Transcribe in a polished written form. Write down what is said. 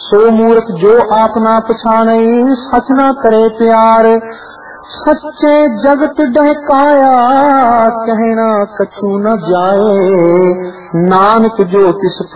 सो मूर्ख जो आप ना पछाने, सच ना करे प्यार। सच्चे जगत डहकाया, कहना कछु न जाए, नानक जो तिस